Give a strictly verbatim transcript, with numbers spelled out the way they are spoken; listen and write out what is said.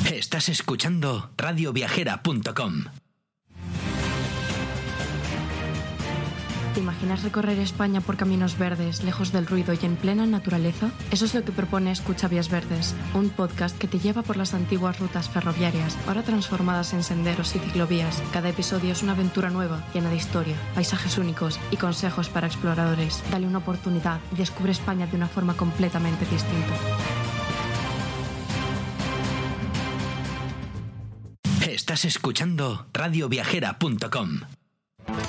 Estás escuchando radio viajera punto com. ¿Te imaginas recorrer España por caminos verdes, lejos del ruido y en plena naturaleza? Eso es lo que propone Escucha Vías Verdes, un podcast que te lleva por las antiguas rutas ferroviarias, ahora transformadas en senderos y ciclovías. Cada episodio es una aventura nueva, llena de historia, paisajes únicos y consejos para exploradores. Dale una oportunidad y descubre España de una forma completamente distinta. Estás escuchando radio viajera punto com.